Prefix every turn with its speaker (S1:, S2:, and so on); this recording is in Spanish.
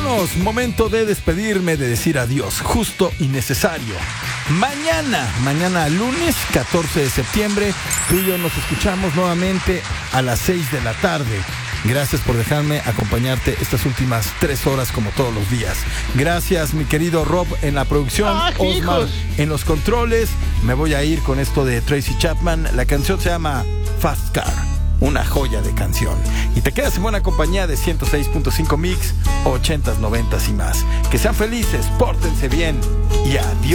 S1: vámonos. Momento de despedirme, de decir adiós, justo y necesario. Mañana lunes 14 de septiembre, tú y yo nos escuchamos nuevamente a las 6 de la tarde. Gracias por dejarme acompañarte estas últimas 3 horas como todos los días. Gracias, mi querido Rob en la producción, Osmar en los controles. Me voy a ir con esto de Tracy Chapman. La canción se llama Fast Car, una joya de canción. Y te quedas en buena compañía de 106.5 Mix, 80s, 90s y más. Que sean felices, pórtense bien y adiós.